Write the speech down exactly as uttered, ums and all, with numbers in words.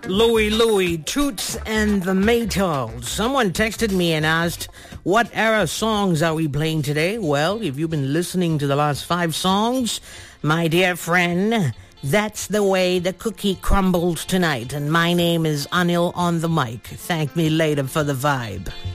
Louie Louie, Toots and the Maytals. Someone texted me and asked, what era songs are we playing today? Well, if you've been listening to the last five songs, my dear friend, that's the way the cookie crumbled tonight. And my name is Anil on the mic. Thank me later for the vibe.